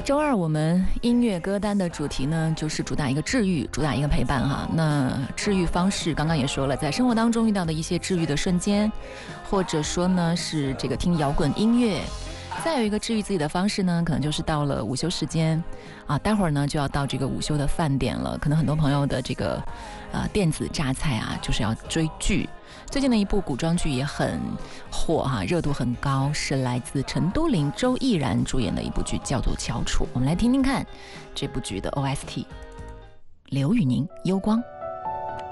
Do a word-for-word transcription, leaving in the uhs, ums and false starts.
周二我们音乐歌单的主题呢，就是主打一个治愈，主打一个陪伴哈。那治愈方式刚刚也说了，在生活当中遇到的一些治愈的瞬间，或者说呢是这个听摇滚音乐。再有一个治愈自己的方式呢，可能就是到了午休时间啊，待会儿呢就要到这个午休的饭点了。可能很多朋友的这个呃电子榨菜啊，就是要追剧。最近的一部古装剧也很火哈、啊，热度很高，是来自陈都灵、周逸然主演的一部剧，叫做《翘楚》。我们来听听看这部剧的 O S T， 刘宇宁《幽光》。